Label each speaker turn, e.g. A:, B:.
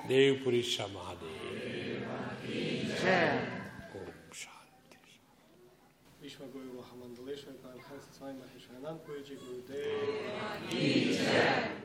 A: देवपुरीश महादेव। ओम शांति।
B: विश्व गुरु महामंडलेश्वर पारमहंस स्वामी महेश्वरानंद पुरी जी गुरुदेव।